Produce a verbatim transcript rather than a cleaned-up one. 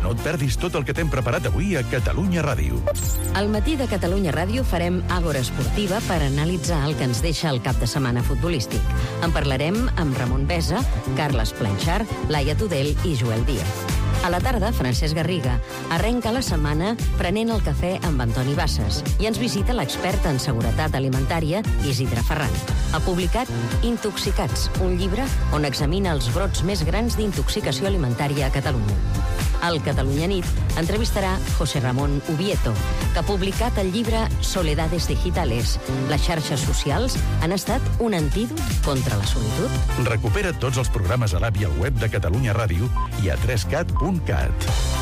No et perdis tot el que t'hem preparat avui a Catalunya Ràdio. Al matí de Catalunya Ràdio farem Àgora Esportiva per analitzar el que ens deixa el cap de setmana futbolístic. En parlarem amb Ramon Besa, Carles Planchard, Laia Tudel i Joel Díaz. A la tarda, Francesc Garriga arrenca la setmana prenent el cafè amb Antoni Bassas i ens visita l'expert en seguretat alimentària Isidre Ferran. Ha publicat Intoxicats, un llibre on examina els brots més grans d'intoxicació alimentària a Catalunya. Al Catalunya Nit entrevistarà José Ramón Ubieto, que ha publicat el llibre Soledades Digitales. Les xarxes socials han estat un antídot contra la solitud. Recupera tots els programes a l'app i al web de Catalunya Ràdio i a tres cat punt cat.